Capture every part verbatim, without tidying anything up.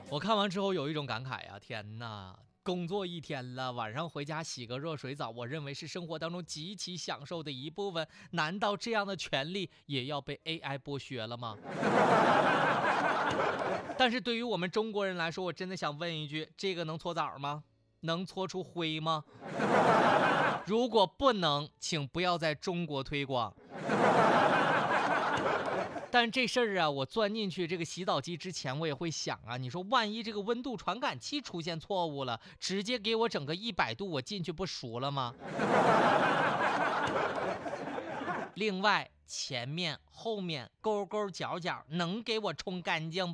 我看完之后有一种感慨呀、啊，天哪！工作一天了，晚上回家洗个热水澡，我认为是生活当中极其享受的一部分。难道这样的权利也要被 A I 剥削了吗？但是对于我们中国人来说，我真的想问一句：这个能搓澡吗？能搓出灰吗？如果不能，请不要在中国推广。但这事儿啊，我钻进去这个洗澡机之前，我也会想啊，你说万一这个温度传感器出现错误了，直接给我整个一百度，我进去不熟了吗？另外，前面、后面、沟沟角角能给我冲干净不？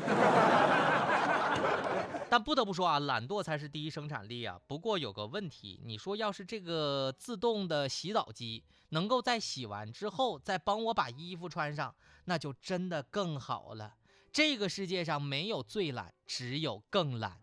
但不得不说啊，懒惰才是第一生产力啊。不过有个问题，你说要是这个自动的洗澡机能够在洗完之后再帮我把衣服穿上，那就真的更好了。这个世界上没有最懒，只有更懒。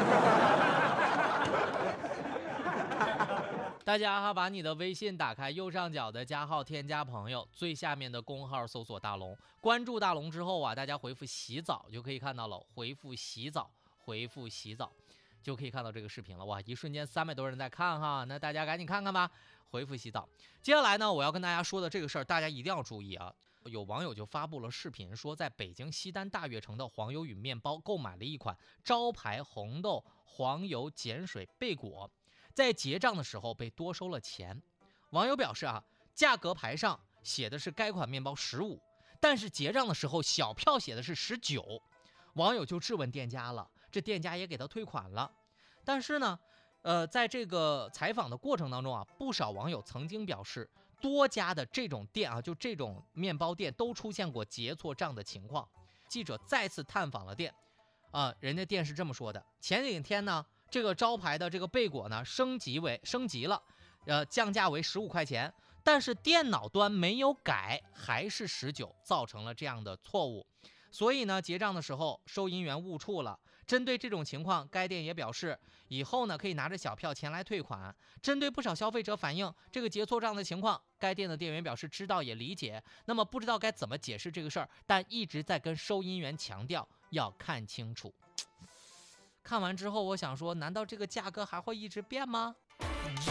大家哈，把你的微信打开，右上角的加号添加朋友，最下面的公号搜索大龙，关注大龙之后啊，大家回复洗澡就可以看到了，回复洗澡。回复洗澡就可以看到这个视频了。哇，一瞬间三百多人在看哈，那大家赶紧看看吧。回复洗澡。接下来呢，我要跟大家说的这个事儿，大家一定要注意啊。有网友就发布了视频，说在北京西单大悦城的黄油与面包购买了一款招牌红豆黄油碱水贝果，在结账的时候被多收了钱。网友表示啊，价格牌上写的是该款面包十五，但是结账的时候小票写的是十九。网友就质问店家了，这店家也给他退款了。但是呢，呃，在这个采访的过程当中啊，不少网友曾经表示，多家的这种店啊，就这种面包店都出现过结错账的情况。记者再次探访了店，啊、呃，人家店是这么说的：前几天呢，这个招牌的这个贝果呢升级为升级了，呃，降价为十五块钱，但是电脑端没有改，还是十九，造成了这样的错误。所以呢，结账的时候收银员误触了。针对这种情况，该店也表示以后呢可以拿着小票前来退款。针对不少消费者反映这个结错账的情况，该店的店员表示知道也理解，那么不知道该怎么解释这个事儿，但一直在跟收银员强调要看清楚。看完之后，我想说，难道这个价格还会一直变吗？